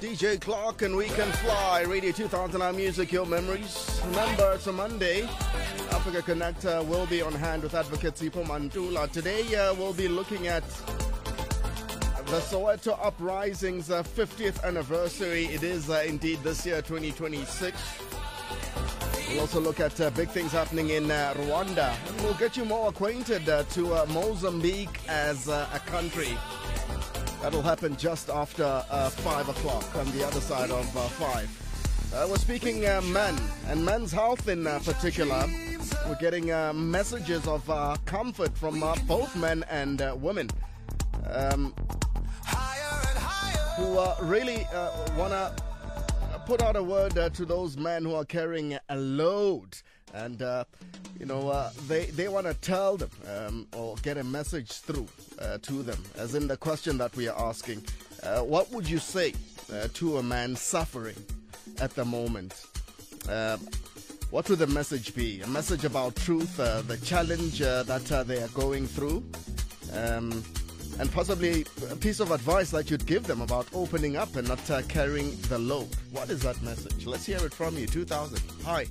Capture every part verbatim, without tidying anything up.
D J Clark and We Can Fly, Radio two thousand nine Music, Your Memories. Remember, it's a Monday. Africa Connect uh, will be on hand with Advocate Sipho Mantula. Today uh, we'll be looking at the Soweto Uprising's uh, fiftieth anniversary. It is uh, indeed this year, twenty twenty-six. We'll also look at uh, big things happening in uh, Rwanda. And we'll get you more acquainted uh, to uh, Mozambique as uh, a country. That'll happen just after uh, five o'clock on the other side of uh, five. Uh, we're speaking uh, men and men's health in uh, particular. We're getting uh, messages of uh, comfort from uh, both men and uh, women um, who uh, really uh, want to put out a word uh, to those men who are carrying a load. And, uh, you know, uh, they, they want to tell them um, or get a message through uh, to them. As in the question that we are asking, uh, what would you say uh, to a man suffering at the moment? Uh, what would the message be? A message about truth, uh, the challenge uh, that uh, they are going through, um, and possibly a piece of advice that you'd give them about opening up and not uh, carrying the load. What is that message? Let's hear it from you. two thousand. Hi.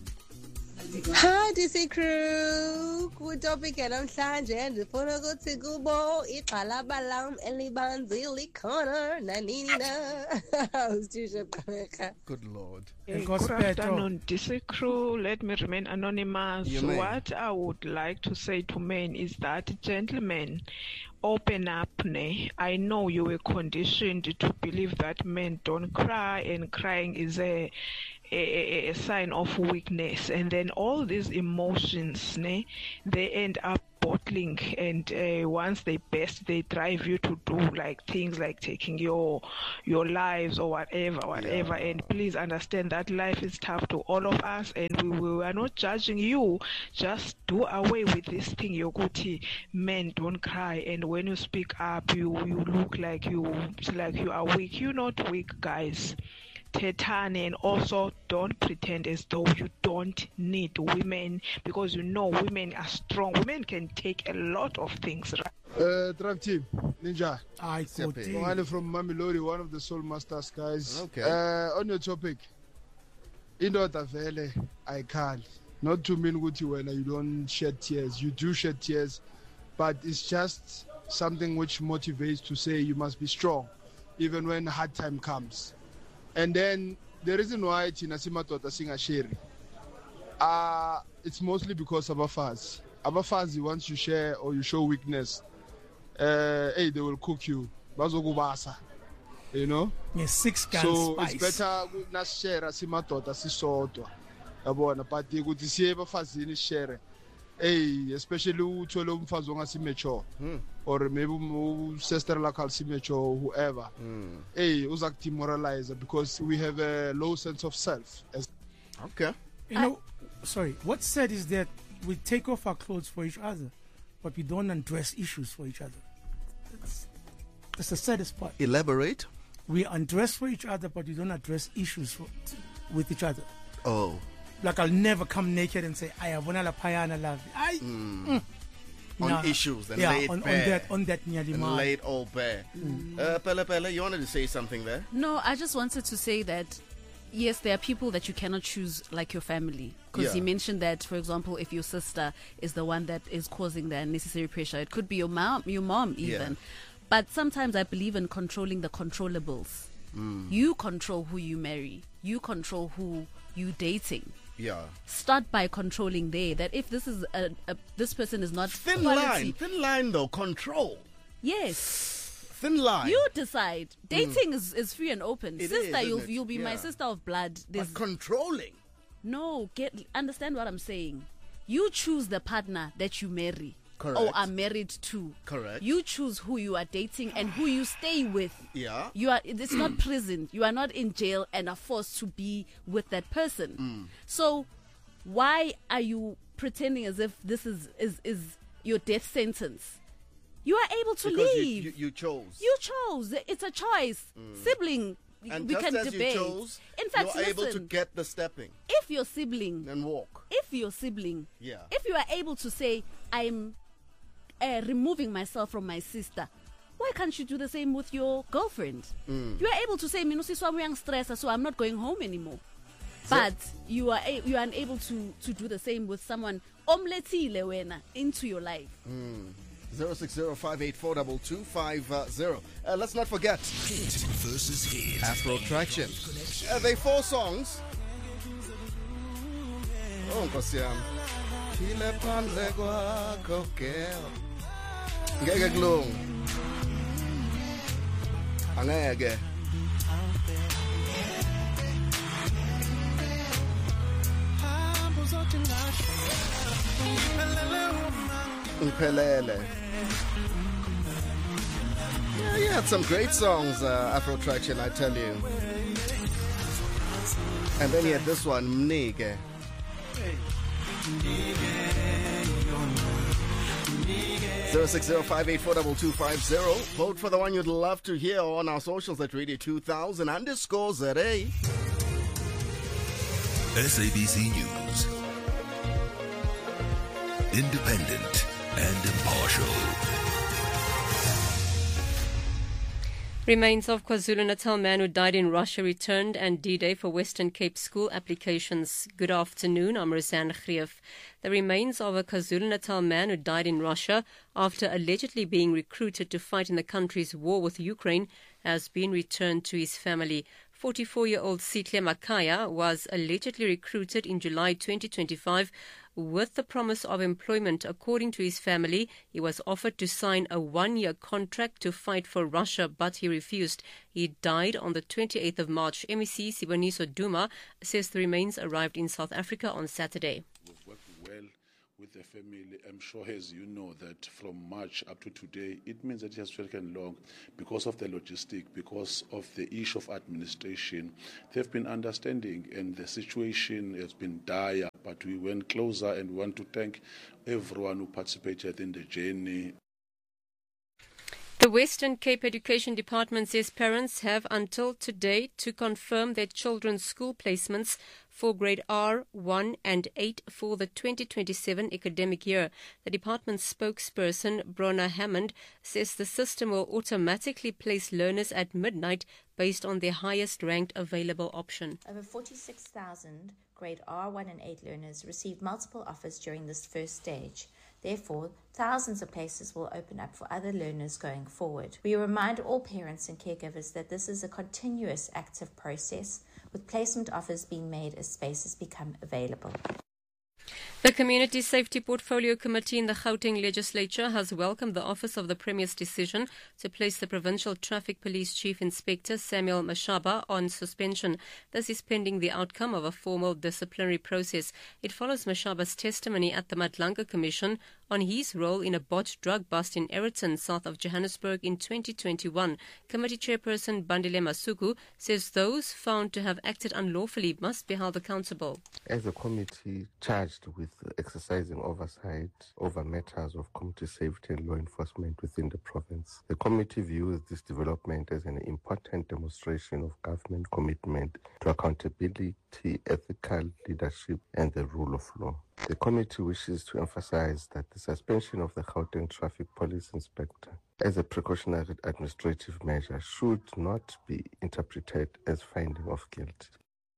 Hi D C crew, kutopic namhlanje ndifuna ukuthi kubo igxalaba lam elibanzi likhona nanini na. Good Lord. Hey, good afternoon, D C crew. Let me remain anonymous. What I would like to say to men is that, gentlemen, open up. Ne? I know you were conditioned to believe that men don't cry, and crying is a A, a sign of weakness, and then all these emotions, ne, they end up bottling, and uh, once they burst, they drive you to do like things like taking your your lives or whatever, whatever. Yeah. And please understand that life is tough to all of us, and we, we are not judging you. Just do away with this thing, Yoguti. Men don't cry, and when you speak up, you you look like you like you are weak. You're not weak, guys. Tetane, and also don't pretend as though you don't need women, because you know women are strong. Women can take a lot of things. Uh, Drive Team, Ninja. I Finally from Mamelodi, one of the Soul Masters guys. Okay. Uh, on your topic, Indota Vele, I can't. Not to mean good you when you don't shed tears. You do shed tears, but it's just something which motivates to say you must be strong, even when hard time comes. And then the reason why Chinasima Tota Singa Sheri, uh, it's mostly because of Abafazi. Abafazi, once you share or you show weakness, uh, hey, they will cook you. Bazogubasa. You know? Yes, six guns So spice. it's better not share Asima Tota Sisotwa. Abona, but you could see Abafazi in share. Hey, especially Ucholo Mfazonga Simecho, mm. or maybe sister Lakal Simecho, or whoever. Mm. Hey, Uzak demoralizer, because we have a low sense of self. Okay. You know, I, sorry, what's said is that we take off our clothes for each other, but we don't undress issues for each other. That's, that's the saddest part. Elaborate. We undress for each other, but we don't address issues for, with each other. Oh. Like I'll never come naked and say, I have one payana love. I mm. mm. on nah. issues and yeah, laid on, bare. on that on that nearly and laid all bare. Mm. Uh, Pele Pele, you wanted to say something there? No, I just wanted to say that yes, there are people that you cannot choose, like your family. Because yeah. you mentioned that, for example, if your sister is the one that is causing the unnecessary pressure, it could be your mom, your mom even. Yeah. But sometimes I believe in controlling the controllables. Mm. You control who you marry. You control who you dating. Yeah. Start by controlling there. That if this is a, a this person is not thin quality, line, thin line though. Control. Yes. Thin line. You decide. Dating mm. is, is free and open. It sister, is, you'll it? you'll be yeah. my sister of blood. There's but controlling. No, get understand what I'm saying. You choose the partner that you marry. Correct. Or are married to. Correct. You choose who you are dating and who you stay with. Yeah. You are. It's not prison. You are not in jail and are forced to be with that person. Mm. So, why are you pretending as if this is is, is your death sentence? You are able to because leave. You, you, you chose. You chose. It's a choice. Mm. Sibling. And we just can as debate. You chose, in fact, you're listen, able to get the stepping. If your sibling and walk. If your sibling. Yeah. If you are able to say, I'm uh, removing myself from my sister, why can't you do the same with your girlfriend? Mm. You are able to say, "Minusiswa stress, so I'm not going home anymore." But you are a- you are unable to, to do the same with someone omletile wena into your life. Mm. zero six zero five eight four two two five zero. Uh, let's not forget Hit versus Hit. Afro Traction. Uh, they four songs. Oh, Nkosi yami. Kile phandle kwakho girl. Ngeke kulunga. Angeke. Mpelele. Yeah, you had some great songs, uh, Afro Traction, I tell you. And then you had this one, Mnike. zero six zero five eight four two two five zero. Vote for the one you'd love to hear on our socials at Radio two thousand underscore Z A. S A B C News. Independent and impartial. Remains of KwaZulu-Natal man who died in Russia returned, and D-Day for Western Cape school applications. Good afternoon, I'm Roseanne Greef. The remains of a KwaZulu-Natal man who died in Russia after allegedly being recruited to fight in the country's war with Ukraine has been returned to his family. forty-four-year-old Sitle Makaya was allegedly recruited in July twenty twenty-five with the promise of employment. According to his family, he was offered to sign a one-year contract to fight for Russia, but he refused. He died on the twenty-eighth of March. M E C Siboniso Duma says the remains arrived in South Africa on Saturday. We've worked well with the family. I'm sure, as you know, that from March up to today, it means that it has taken long because of the logistic, because of the issue of administration. They've been understanding, and the situation has been dire, but we went closer and want to thank everyone who participated in the journey. The Western Cape Education Department says parents have until today to confirm their children's school placements for grade R one and eight for the twenty twenty-seven academic year. The department's spokesperson, Brona Hammond, says the system will automatically place learners at midnight based on their highest ranked available option. Over forty-six thousand grade R one and eight learners received multiple offers during this first stage. Therefore, thousands of places will open up for other learners going forward. We remind all parents and caregivers that this is a continuous active process, with placement offers being made as spaces become available. The Community Safety Portfolio Committee in the Gauteng Legislature has welcomed the Office of the Premier's decision to place the Provincial Traffic Police Chief Inspector Samuel Mashaba on suspension. This is pending the outcome of a formal disciplinary process. It follows Mashaba's testimony at the Madlanga Commission on his role in a botched drug bust in Eriton, south of Johannesburg in twenty twenty-one. Committee Chairperson Bandile Masuku says those found to have acted unlawfully must be held accountable. As a committee charged with exercising oversight over matters of community safety and law enforcement within the province, the committee views this development as an important demonstration of government commitment to accountability, ethical leadership, and the rule of law. The committee wishes to emphasize that the suspension of the Gauteng Traffic Police Inspector as a precautionary administrative measure should not be interpreted as finding of guilt.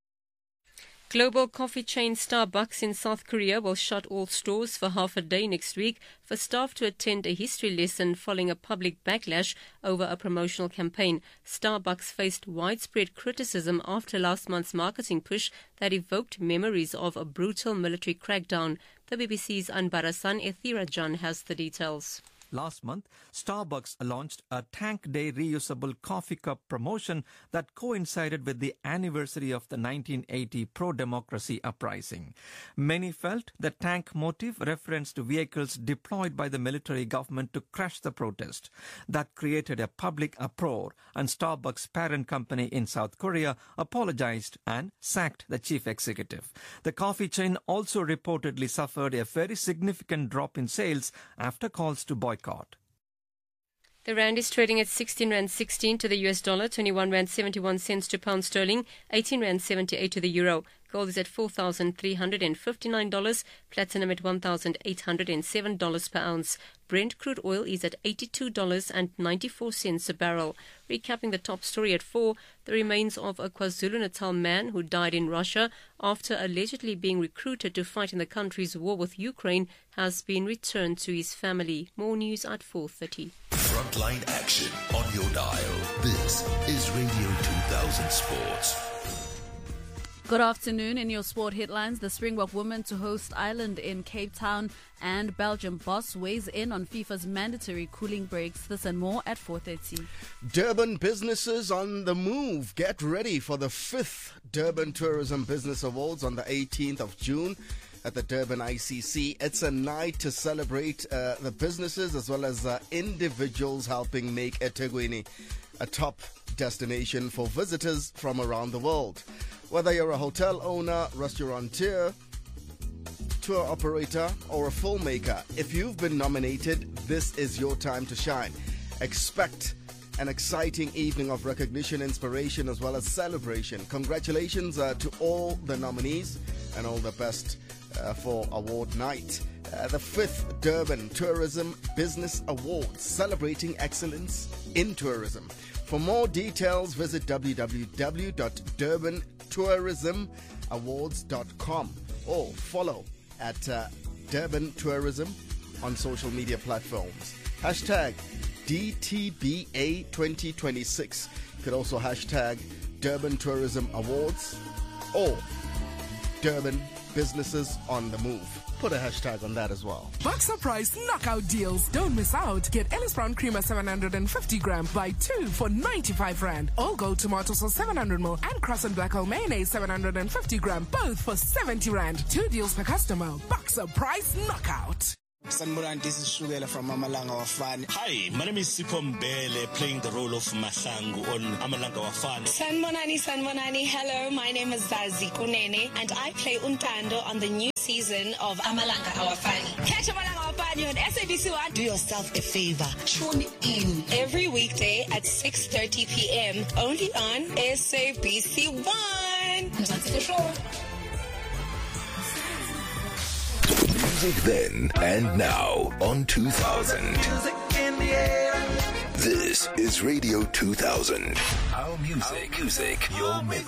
Global coffee chain Starbucks in South Korea will shut all stores for half a day next week for staff to attend a history lesson following a public backlash over a promotional campaign. Starbucks faced widespread criticism after last month's marketing push that evoked memories of a brutal military crackdown. The B B C's Anbarasan Ethirajan has the details. Last month, Starbucks launched a Tank Day reusable coffee cup promotion that coincided with the anniversary of the nineteen eighty pro-democracy uprising. Many felt the tank motif referenced vehicles deployed by the military government to crush the protest. That created a public uproar, and Starbucks' parent company in South Korea apologized and sacked the chief executive. The coffee chain also reportedly suffered a very significant drop in sales after calls to boycott. The rand is trading at sixteen rand sixteen to the U S dollar, twenty-one rand seventy-one cents to pound sterling, eighteen rand seventy-eight to the euro. Gold is at four thousand three hundred fifty-nine dollars, platinum at one thousand eight hundred seven dollars per ounce. Brent crude oil is at eighty-two dollars and ninety-four cents a barrel. Recapping the top story at four, the remains of a KwaZulu-Natal man who died in Russia after allegedly being recruited to fight in the country's war with Ukraine has been returned to his family. More news at four thirty. Frontline action on your dial. This is Radio two thousand Sports. Good afternoon. In your sport headlines, the Springbok women to host Ireland in Cape Town, and Belgium boss weighs in on FIFA's mandatory cooling breaks. This and more at four thirty. Durban businesses on the move. Get ready for the fifth Durban Tourism Business Awards on the eighteenth of June at the Durban I C C. It's a night to celebrate uh, the businesses as well as uh, individuals helping make eThekwini a top destination for visitors from around the world. Whether you're a hotel owner, restaurateur, tour operator, or a filmmaker, if you've been nominated, this is your time to shine. Expect an exciting evening of recognition, inspiration, as well as celebration. Congratulations uh, to all the nominees and all the best uh, for award night. Uh, the fifth Durban Tourism Business Awards, celebrating excellence in tourism. For more details, visit w w w dot durban tourism awards dot com or follow at uh, Durban Tourism on social media platforms. Hashtag D T B A twenty twenty-six. You could also hashtag Durban Tourism Awards or Durban Businesses on the Move. Put a hashtag on that as well. Boxer Price knockout deals. Don't miss out. Get Ellis Brown Creamer seven hundred fifty gram. Buy two for ninety-five rand. All Gold Tomato Sauce seven hundred milliliters and Cross and Black Hole Mayonnaise seven hundred fifty gram. Both for seventy rand. Two deals per customer. Boxer Price knockout. Sanborani, this is Shugela from Amalanga Wafani. Hi, my name is Sipho Mbele, playing the role of Mahlangu on Amalanga Wafani. Sanborani, Sanborani, hello, my name is Zazi Kunene, and I play Untando on the new season of Amalanga Awafani. Catch Amalanga Awafani on S A B C one. Do yourself a favor, tune in every weekday at six thirty p.m. only on S A B C one. That's the show. Music then and now on two thousand. This is Radio two thousand. Our music, Our music, your memory.